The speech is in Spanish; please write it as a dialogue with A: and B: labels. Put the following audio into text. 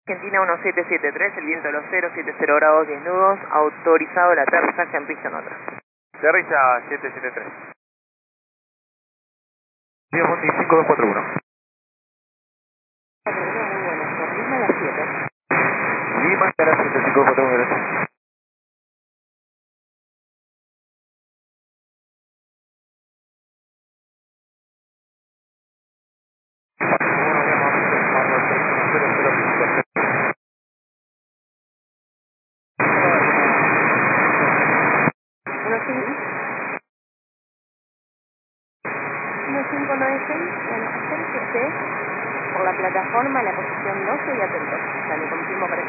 A: Argentina 1773, el viento a los 070 grados 10 nudos, autorizado el aterrizaje en pista nota.
B: Aterriza 773. Río Monti 5241.
A: Muy buenas, por Lima a las 7.
B: Lima, cara 7541, gracias.
A: Bueno, acérquese por la plataforma a la posición 12 y atento. Ya le confirmo para